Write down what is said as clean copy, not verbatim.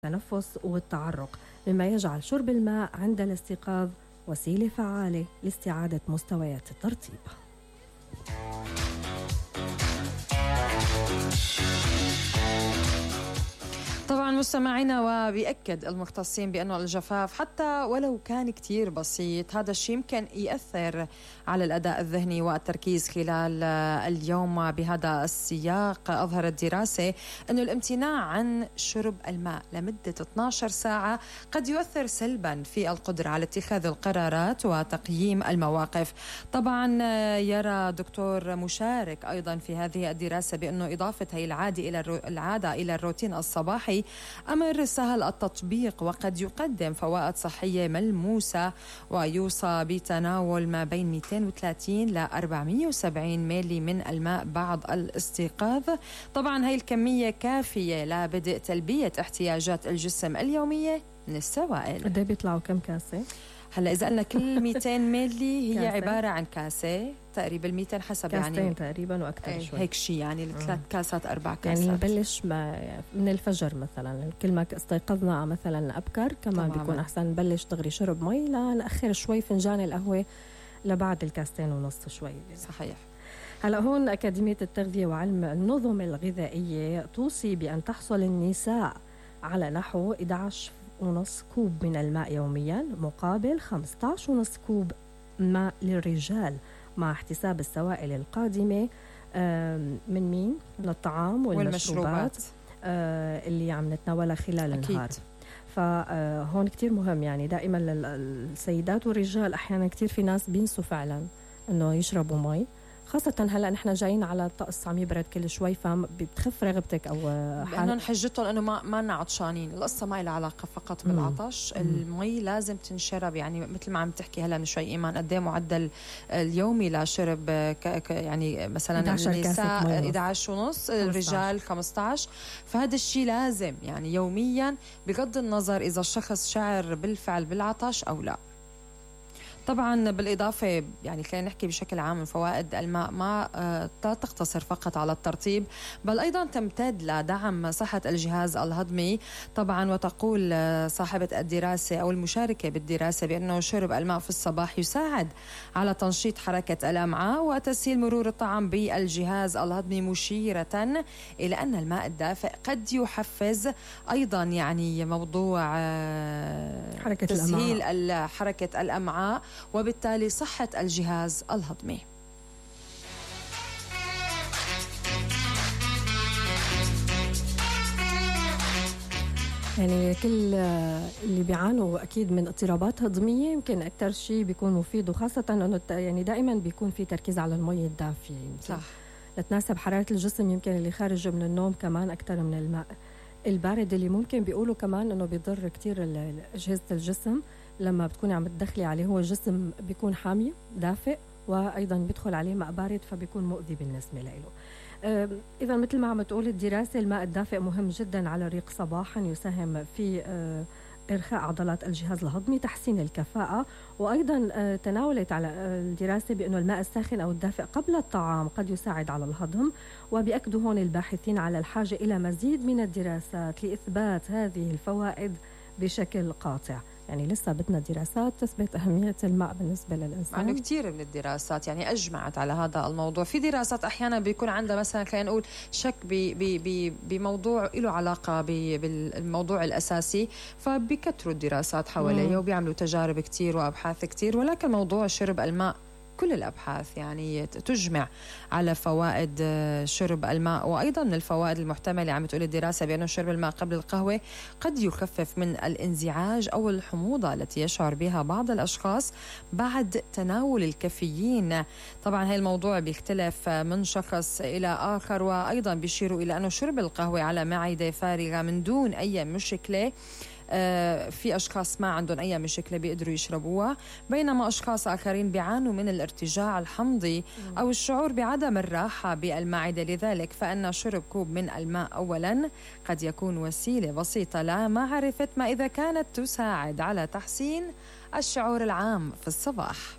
التنفس والتعرق، مما يجعل شرب الماء عند الاستيقاظ وسيلة فعالة لاستعادة مستويات الترطيب. طبعا مستمعينا، وبيأكد المختصين بأنه الجفاف حتى ولو كان كتير بسيط، هذا الشيء يمكن يأثر على الأداء الذهني والتركيز خلال اليوم. بهذا السياق أظهرت دراسة أنه الامتناع عن شرب الماء لمدة 12 ساعة قد يؤثر سلبا في القدرة على اتخاذ القرارات وتقييم المواقف. طبعا يرى دكتور مشارك أيضا في هذه الدراسة بأنه إضافة هي العادة إلى الروتين الصباحي أمر سهل التطبيق وقد يقدم فوائد صحية ملموسة، ويوصى بتناول ما بين 230 ل 470 ملي من الماء بعد الاستيقاظ. طبعا هاي الكمية كافية لبدء تلبية احتياجات الجسم اليومية من السوائل. قد بيطلعوا كم كاسة؟ هلا إذا قلنا كل 200 ملي هي عبارة عن كاسة تقريبا 200 حسب يعني تقريبا وأكثر شوي هيك شيء، يعني 3 كاسات 4 كاسات. يعني نبلش من الفجر مثلا، كل ما استيقظنا مثلا أبكر كمان بيكون أحسن نبلش دغري شرب مي، لا نأخر شوي فنجان القهوة لبعد الكاستين ونص شوي. صحيح. هلا هون أكاديمية التغذية وعلم النظم الغذائية توصي بأن تحصل النساء على نحو 11.5 كوب من الماء يوميا مقابل 15.5 كوب ماء للرجال، مع احتساب السوائل القادمة من مين؟ من الطعام والمشروبات اللي عم نتناولها خلال النهار. فهون كتير مهم، يعني دائما للسيدات والرجال أحيانا كتير في ناس بينسوا فعلا أنه يشربوا مي، خاصة هلأ نحن جايين على الطقس عم يبرد كل شوي، فبتخف رغبتك أو لأنهم حجتهم أنه ما عطشانين. القصة ما لها علاقة فقط بالعطش. المي لازم تنشرب، يعني مثل ما عم تحكي هلأ من شوي إيمان، قد ايه معدل اليومي لشرب يعني مثلا النساء 11.5، الرجال 15. فهذا الشيء لازم يعني يوميا بغض النظر إذا الشخص شعر بالفعل بالعطش أو لا. طبعا بالإضافة يعني خلينا نحكي بشكل عام من فوائد الماء ما تقتصر فقط على الترطيب، بل أيضا تمتد لدعم صحة الجهاز الهضمي. طبعا وتقول صاحبة الدراسة أو المشاركة بالدراسة بأنه شرب الماء في الصباح يساعد على تنشيط حركة الأمعاء وتسهيل مرور الطعام بالجهاز الهضمي، مشيرة إلى أن الماء الدافئ قد يحفز أيضا يعني موضوع تسهيل حركة الأمعاء وبالتالي صحة الجهاز الهضمي. يعني كل اللي بيعانوا أكيد من اضطرابات هضمية يمكن أكتر شيء بيكون مفيد، وخاصة أنه يعني دائما بيكون في تركيز على المي الدافية صح، لتناسب حرارة الجسم، يمكن اللي خارج من النوم كمان أكتر من الماء البارد اللي ممكن بيقولوا كمان أنه بيضر كتير أجهزة الجسم لما بتكوني عم تدخلي عليه. هو الجسم بيكون حامي دافئ وأيضا بيدخل عليه ماء بارد فبيكون مؤذي بالنسبة له. إذا مثل ما عم تقول الدراسة، الماء الدافئ مهم جدا على الريق صباحا، يساهم في إرخاء عضلات الجهاز الهضمي، تحسين الكفاءة، وأيضا تناولت على الدراسة بأنه الماء الساخن أو الدافئ قبل الطعام قد يساعد على الهضم. وبيأكدوا هون الباحثين على الحاجة إلى مزيد من الدراسات لإثبات هذه الفوائد بشكل قاطع. يعني لسه بدنا دراسات تثبت أهمية الماء بالنسبة للإنسان. يعني كتير من الدراسات يعني أجمعت على هذا الموضوع. في دراسات أحيانا بيكون عندها مثلا خلينا نقول شك بموضوع له علاقة بالموضوع الأساسي، فبيكتروا الدراسات حواليه وبيعملوا تجارب كتير وأبحاث كتير. ولكن موضوع شرب الماء كل الأبحاث يعني تجمع على فوائد شرب الماء. وأيضا من الفوائد المحتملة عم تقول الدراسة بأنه شرب الماء قبل القهوة قد يخفف من الانزعاج أو الحموضة التي يشعر بها بعض الأشخاص بعد تناول الكافيين. طبعا هاي الموضوع بيختلف من شخص إلى آخر، وأيضا بيشيروا إلى أنه شرب القهوة على معدة فارغة من دون أي مشكلة، في أشخاص ما عندهم أي مشكلة بيقدروا يشربوها، بينما أشخاص آخرين بيعانوا من الارتجاع الحمضي أو الشعور بعدم الراحة بالمعدة. لذلك فإن شرب كوب من الماء أولا قد يكون وسيلة بسيطة لمعرفة ما إذا كانت تساعد على تحسين الشعور العام في الصباح.